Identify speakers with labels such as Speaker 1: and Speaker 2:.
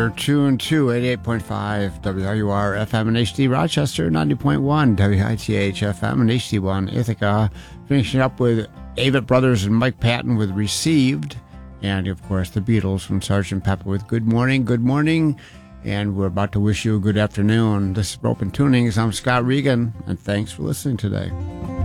Speaker 1: You're tuned to 88.5 WRUR FM and HD Rochester, 90.1 WITH FM and HD1 Ithaca. Finishing up with Avett Brothers and Mike Patton with Received. And, of course, the Beatles from Sgt. Pepper with Good Morning, Good Morning. And we're about to wish you a good afternoon. This is Open Tunings. I'm Scott Regan, and thanks for listening today.